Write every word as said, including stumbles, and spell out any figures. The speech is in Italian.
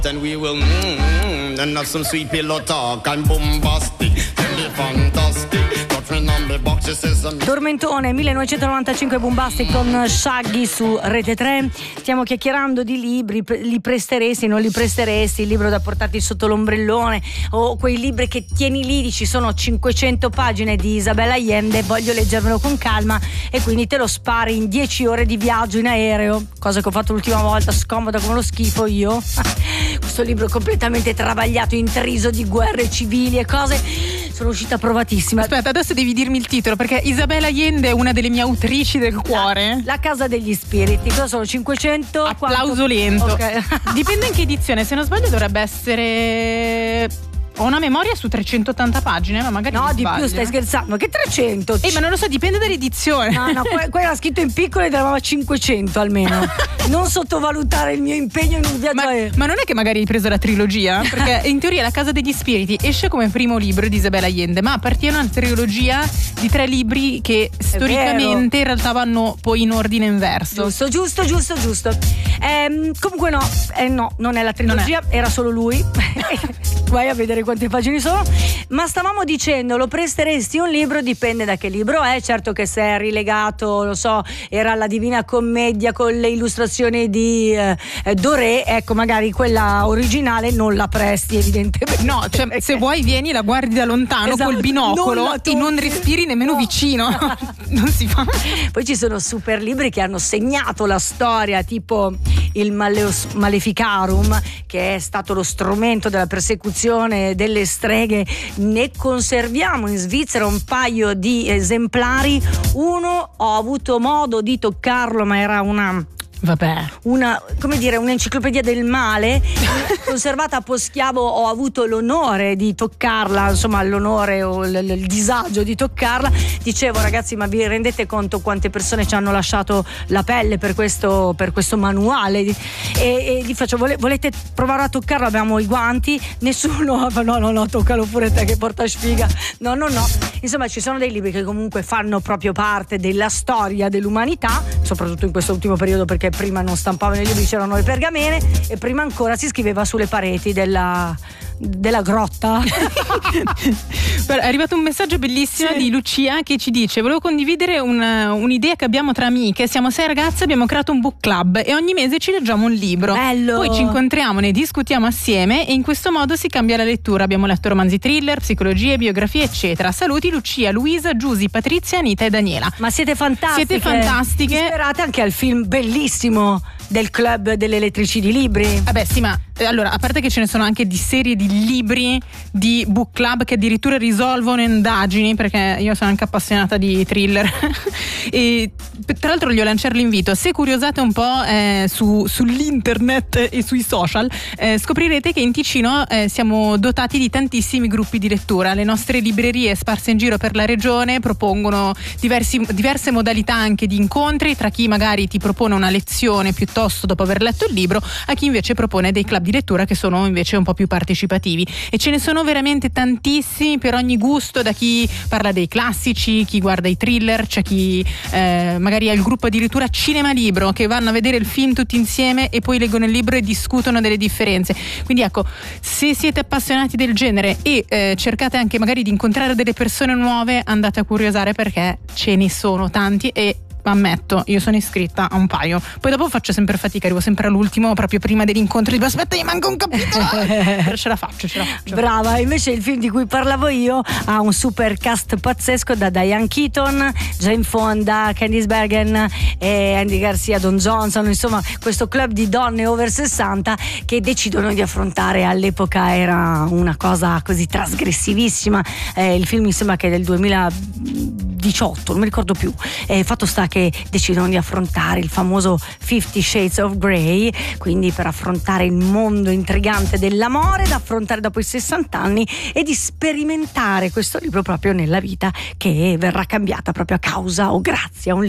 Then we will mmm, and have some sweet pillow talk. I'm bombastic, tell me fantastic. Tormentone millenovecentonovantacinque Bombastic con Shaggy su Rete tre. Stiamo chiacchierando di libri. Li presteresti, non li presteresti? Il libro da portarti sotto l'ombrellone, o quei libri che tieni lì, dici sono cinquecento pagine di Isabella Allende, voglio leggermelo con calma, e quindi te lo spari in dieci ore di viaggio in aereo, cosa che ho fatto l'ultima volta, scomoda come lo schifo io. Questo libro completamente travagliato, intriso di guerre civili e cose. Sono uscita provatissima. Aspetta, adesso devi dirmi il titolo, perché Isabella Allende è una delle mie autrici del cuore. La, la Casa degli Spiriti. Cosa sono? cinquecento? Applauso quanto? lento. Okay. Dipende in che edizione, se non sbaglio dovrebbe essere... Ho una memoria su trecentottanta pagine, ma magari no, di sbaglio. più, stai scherzando? Che trecento? Eh, ma non lo so, dipende dall'edizione. No, no, qua, qua era scritto in piccolo ed eravamo a cinquecento almeno. Non sottovalutare il mio impegno in un viaggio ma, aereo. Ma non è che magari hai preso la trilogia? Perché in teoria La Casa degli Spiriti esce come primo libro di Isabella Allende, ma appartiene a una trilogia di tre libri che storicamente in realtà vanno poi in ordine inverso. Giusto, giusto, giusto, giusto. Ehm, comunque no, eh, no, non è la trilogia, era solo lui. Vai a vedere quante pagine sono. Ma stavamo dicendo, lo presteresti un libro? Dipende da che libro è. Certo che se è rilegato, lo so, era la Divina Commedia con le illustrazioni di eh, Doré, ecco, magari quella originale non la presti, evidentemente. No, cioè perché... se vuoi vieni, la guardi da lontano, esatto, col binocolo, non e non respiri nemmeno no. vicino. Non si fa. Poi ci sono super libri che hanno segnato la storia, tipo il Maleus, Maleficarum, che è stato lo strumento della persecuzione delle streghe. Ne conserviamo in Svizzera un paio di esemplari. Uno ho avuto modo di toccarlo, ma era una Vabbè. Una, come dire, un'enciclopedia del male conservata a Poschiavo. Ho avuto l'onore di toccarla, insomma l'onore o l- l- il disagio di toccarla. Dicevo, ragazzi, ma vi rendete conto quante persone ci hanno lasciato la pelle per questo, per questo manuale? E, e gli faccio, vole- volete provare a toccarlo? Abbiamo i guanti. Nessuno, no no no, toccalo pure te che porta sfiga. No no no. Insomma, ci sono dei libri che comunque fanno proprio parte della storia dell'umanità, soprattutto in questo ultimo periodo, perché prima non stampavano i libri, c'erano le pergamene, e prima ancora si scriveva sulle pareti della, della grotta. È arrivato un messaggio bellissimo, sì, di Lucia, che ci dice: volevo condividere una, un'idea che abbiamo tra amiche, siamo sei ragazze, abbiamo creato un book club e ogni mese ci leggiamo un libro. Bello. Poi ci incontriamo, ne discutiamo assieme e in questo modo si cambia la lettura. Abbiamo letto romanzi thriller, psicologie, biografie eccetera. Saluti Lucia, Luisa, Giusy, Patrizia, Anita e Daniela. Ma siete fantastiche. Siete fantastiche. Sperate anche al film bellissimo del club delle elettrici di libri. Vabbè sì, ma allora, a parte che ce ne sono anche di serie di libri di book club che addirittura risolvono indagini, perché io sono anche appassionata di thriller. E tra l'altro voglio lanciare l'invito: se curiosate un po' eh, su, sull'internet e sui social, eh, scoprirete che in Ticino eh, siamo dotati di tantissimi gruppi di lettura. Le nostre librerie sparse in giro per la regione propongono diversi, diverse modalità anche di incontri, tra chi magari ti propone una lezione piuttosto dopo aver letto il libro, a chi invece propone dei club di lettura che sono invece un po' più partecipativi. E ce ne sono veramente tantissimi per ogni gusto, da chi parla dei classici, chi guarda i thriller, c'è chi eh, magari ha il gruppo addirittura cinema libro, che vanno a vedere il film tutti insieme e poi leggono il libro e discutono delle differenze. Quindi ecco, se siete appassionati del genere e eh, cercate anche magari di incontrare delle persone nuove, andate a curiosare, perché ce ne sono tanti. E ammetto, io sono iscritta a un paio, poi dopo faccio sempre fatica, arrivo sempre all'ultimo, proprio prima dell'incontro, dico aspetta, mi manca un capitolo. Però ce la faccio, ce la faccio. Brava. Invece il film di cui parlavo io ha un super cast pazzesco, da Diane Keaton, Jane Fonda, Candice Bergen e Andy Garcia, Don Johnson, insomma questo club di donne over sessanta che decidono di affrontare, all'epoca era una cosa così trasgressivissima, eh, il film mi sembra che è del duemiladiciotto, non mi ricordo più, eh, fatto sta che decidono di affrontare il famoso Fifty Shades of Grey, quindi per affrontare il mondo intrigante dell'amore, da affrontare dopo i sessanta anni, e di sperimentare questo libro proprio nella vita che verrà cambiata proprio a causa o grazie a un